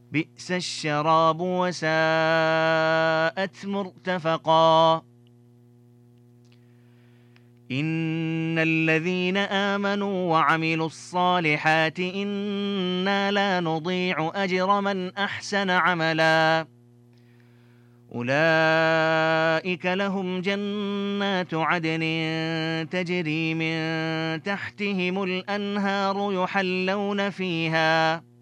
بئس الشراب وساءت مرتفقا إن الذين آمنوا وعملوا الصالحات إنا لا نضيع أجر من أحسن عملا أولئك لهم جنات عدن تجري من تحتهم الأنهار